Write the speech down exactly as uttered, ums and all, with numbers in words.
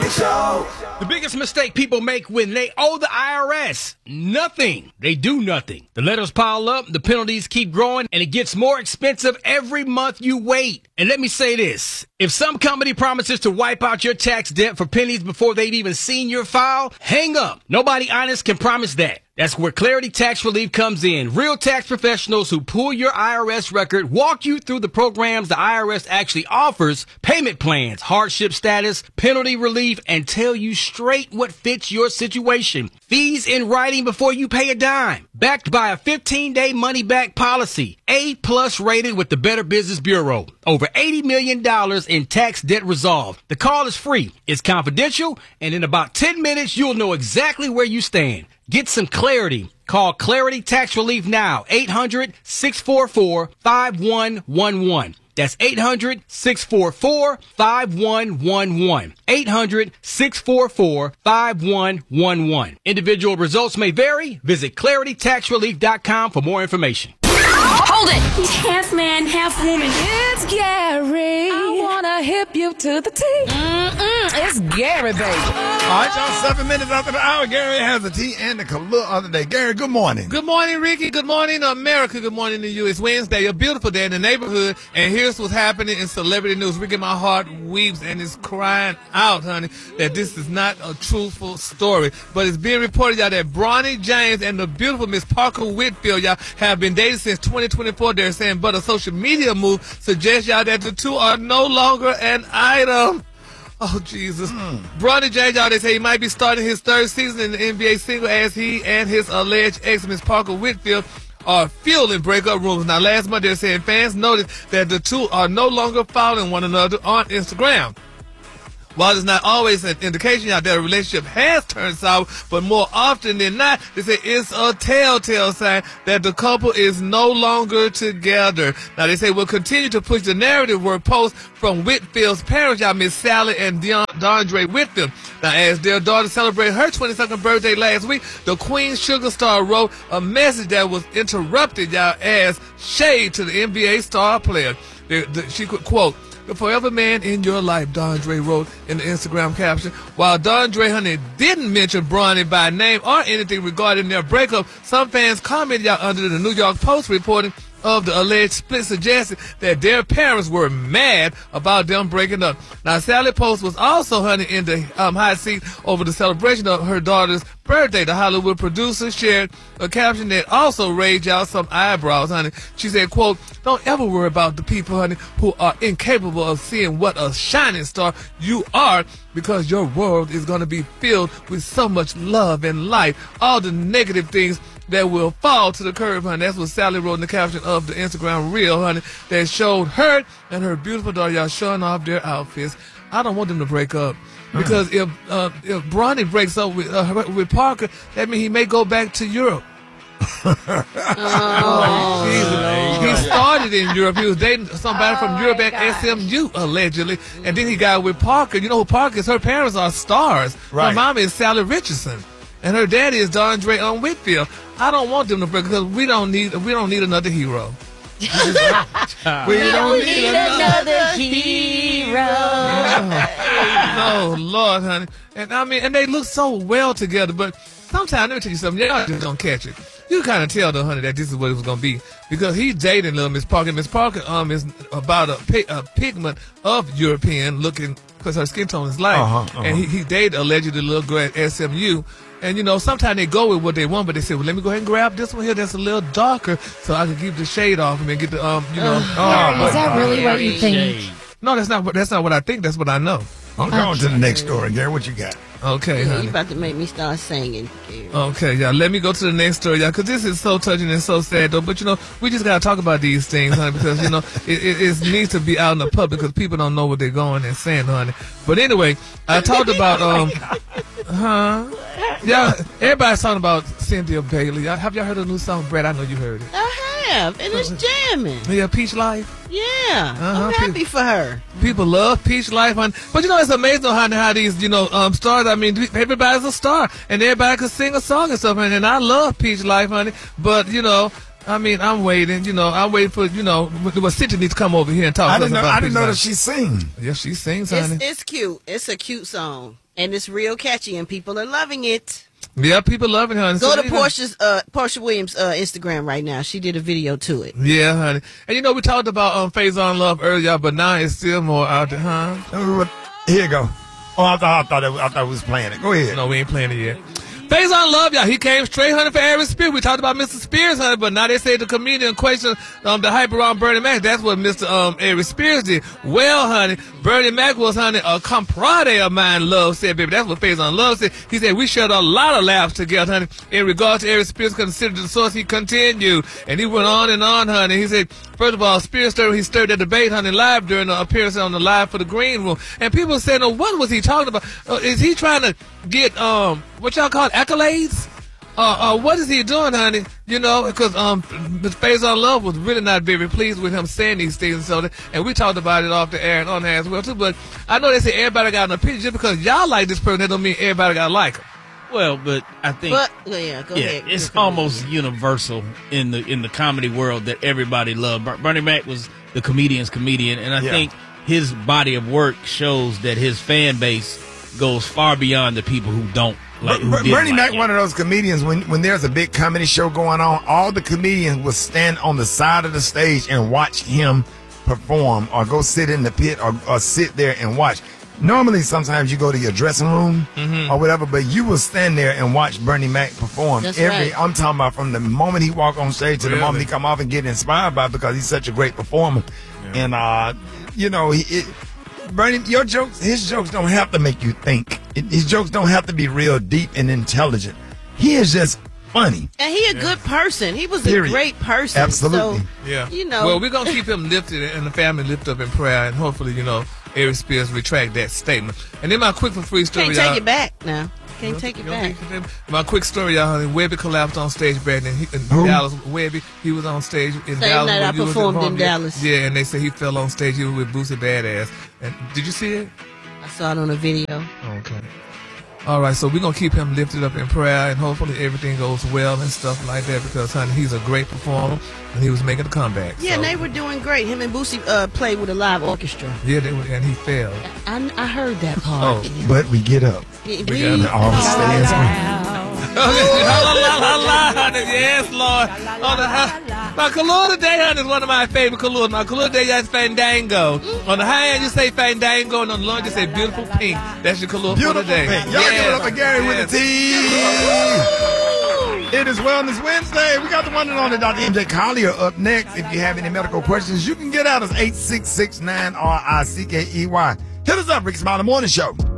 Show. The biggest mistake people make when they owe the I R S, nothing. They do nothing. The letters pile up, the penalties keep growing, and it gets more expensive every month you wait. And let me say this. If some company promises to wipe out your tax debt for pennies before they've even seen your file, hang up. Nobody honest can promise that. That's where Clarity Tax Relief comes in. Real tax professionals who pull your I R S record, walk you through the programs the I R S actually offers, payment plans, hardship status, penalty relief, and tell you straight what fits your situation. Fees in writing before you pay a dime. Backed by a fifteen-day money-back policy. A-plus rated with the Better Business Bureau. Over eighty million dollars in tax debt resolved. The call is free. It's confidential, and in about ten minutes, you'll know exactly where you stand. Get some clarity. Call Clarity Tax Relief now. eight hundred, six four four, five one one one. That's eight hundred, six four four, five one one one. eight hundred, six four four, five one one one. Individual results may vary. Visit clarity tax relief dot com for more information. Hold it! He's half man, half woman. It's Gary. I wanna hip you to the T. Mm-mm, it's Gary, baby. All right, y'all, seven minutes after the hour, Gary has the tea and the Kahlua of the day. Gary, good morning. Good morning, Ricky. Good morning, America. Good morning to you. It's Wednesday, a beautiful day in the neighborhood, and here's what's happening in celebrity news. Ricky, my heart weeps and is crying out, honey, that this is not a truthful story. But it's being reported, y'all, that Bronny James and the beautiful Miss Parker Whitfield, y'all, have been dating since twenty twenty-four. They're saying, but a social media move suggests, y'all, that the two are no longer an item. Oh, Jesus. Mm. Bronny James, y'all, they say he might be starting his third season in the N B A single as he and his alleged ex, Miss Parker Whitfield, are fueling breakup rumors. Now, last month, they're saying fans noticed that the two are no longer following one another on Instagram. While it's not always an indication out that a relationship has turned sour, but more often than not, they say it's a telltale sign that the couple is no longer together. Now, they say we'll continue to push the narrative where posts from Whitfield's parents, y'all, Miss Sally and Deon- Dondre Whitfield. Now, as their daughter celebrated her twenty-second birthday last week, the Queen Sugar Star wrote a message that was interrupted, y'all, as shade to the N B A star player. The, the, she could quote, "The forever man in your life," Dondre wrote in the Instagram caption. While Dondre, honey, didn't mention Bronny by name or anything regarding their breakup, some fans commented out under the New York Post reporting of the alleged split suggested that their parents were mad about them breaking up. Now, Sally Post was also, honey, in the um, hot seat over the celebration of her daughter's birthday. The Hollywood producer shared a caption that also raised out some eyebrows, honey. She said, quote, "Don't ever worry about the people, honey, who are incapable of seeing what a shining star you are, because your world is going to be filled with so much love and light. All the negative things that will fall to the curb," honey. That's what Sally wrote in the caption of the Instagram reel, honey, that showed her and her beautiful daughter, y'all, showing off their outfits. I don't want them to break up, because mm. if uh, if Bronny breaks up with uh, with Parker, that means he may go back to Europe. Oh, Jesus. He started in Europe. He was dating somebody oh from Europe at S M U, allegedly, and then he got with Parker. You know who Parker is? Her parents are stars. Right. Her mom is Sally Richardson, and her daddy is Dondre um, Whitfield. I don't want them to break, because we don't need we don't need another hero. we don't we need, need another. another hero. Oh, Lord, honey. And I mean, and they look so well together, but sometimes, let me tell you something, y'all just don't catch it. You kind of tell though, honey, that this is what it was going to be, because he's dating little Miss Parker. Miss Parker um is about a, pi- a pigment of European looking, because her skin tone is light. Uh-huh, uh-huh. And he, he dated allegedly a little girl at S M U. And, you know, sometimes they go with what they want, but they say, well, let me go ahead and grab this one here that's a little darker so I can keep the shade off him and get the, um, you know. Uh, oh, is that really what you think? No, that's not, what- that's not what I think. That's what I know. I'm going to the next story, Gary. What you got? Okay, honey. You about to make me start singing, Gary. Okay, y'all. Let me go to the next story, y'all, because this is so touching and so sad, though. But, you know, we just got to talk about these things, honey, because, you know, it, it, it needs to be out in the public, because people don't know what they're going and saying, honey. But anyway, I talked about, um, huh? Yeah, everybody's talking about Cynthia Bailey. Y'all- Have y'all heard of the new song, Brett? I know you heard it. I have, and it's jamming. Yeah, Peach Life. Yeah, Uh-huh, I'm happy for her. People love Peach Life, honey. But, you know, it's amazing how, how these, you know, um, stars, I mean, everybody's a star, and everybody can sing a song and stuff, honey. And I love Peach Life, honey. But, you know, I mean, I'm waiting, you know, I'm waiting for, you know, well, Cynthia needs to come over here and talk I to us didn't know. about I didn't Peach know Life. that she sings. Yeah, she sings, It's, honey. it's cute. It's a cute song. And it's real catchy, and people are loving it. Yeah, people loving her. Go to Portia's, uh, Portia Williams' uh, Instagram right now. She did a video to it. Yeah, honey. And you know, we talked about um, Faison Love earlier, but now it's still more out there, huh? Here you go. Oh, I thought I thought, it, I thought we was playing it. Go ahead. No, we ain't playing it yet. Faison Love, y'all. He came straight, honey, for Aries Spears. We talked about Mister Spears, honey, but now they say the comedian question um, the hype around Bernie Mac. That's what Mister Um, Aries Spears did. Well, honey, Bernie Mac was, honey, a compadre of mine, Love said, baby. That's what Faison Love said. He said, we shared a lot of laughs together, honey. In regard to Aries Spears, considered the source, he continued. And he went on and on, honey. He said, first of all, Spears stirred, he stirred the debate, honey, live during the appearance on the Live for the Green Room. And people said, no, what was he talking about? Uh, is he trying to get, um, what y'all call it, accolades? Uh, uh, what is he doing, honey? You know, because um, Mister Faison Love was really not very pleased with him saying these things. So, that, and we talked about it off the air and on there as well too. But I know they say everybody got an opinion. Just because y'all like this person, that don't mean everybody got to like him. Well, but I think, But yeah, go yeah, ahead. it's almost universal in the in the comedy world that everybody loved. Ber- Bernie Mac was the comedian's comedian, and I Yeah. think his body of work shows that his fan base goes far beyond the people who don't like. Who Ber- didn't Bernie like Mac, him. one of those comedians, when, when there's a big comedy show going on, all the comedians will stand on the side of the stage and watch him perform, or go sit in the pit, or, or sit there and watch. Normally, sometimes you go to your dressing room Mm-hmm. or whatever, but you will stand there and watch Bernie Mac perform. That's Every right. I'm talking about from the moment he walk on stage to the Really? moment he come off and get inspired by it, because he's such a great performer. And uh, you know, he. It, Bernie, your jokes, his jokes don't have to make you think. It, his jokes don't have to be real deep and intelligent. He is just funny. And he a good person. He was Period. a great person. Absolutely. So, Yeah. you know. Well, we're going to keep him lifted and the family lifted up in prayer, and hopefully, you know, Aries Spears retract that statement. And then my quick for free story, can't y'all. take it back now. Can't take it You back. don't think- My quick story, y'all, honey. Webby collapsed on stage, Brandon. He, in Who? Dallas. Webby, he was on stage in Same Dallas. night when I you was at performed in home. Yeah. Dallas. Yeah, and they say he fell on stage. He was with Boosie Badass. And did you see it? I saw it on a video. Okay. All right, so we're going to keep him lifted up in prayer, and hopefully everything goes well and stuff like that, because, honey, he's a great performer, and he was making a comeback. Yeah, so. and they were doing great. Him and Boosie uh, played with a live orchestra. Yeah, they were, and he failed. I, I heard that part. Oh. But we get up. We, got And all stay as one. Yes, Lord. On the, uh, my color today, honey, is one of my favorite colors. My color today is Fandango. On the high end, you say Fandango, and on the low end, you say Beautiful Pink. That's your color for Beautiful today. thing. Y'all give it up for Gary with the T. It is Wellness Wednesday. We got the one and only Doctor M J Collier up next. If you have any medical questions, you can get out us eight six six nine R I C K E Y. Hit us up, Ricky Smiley Morning Show.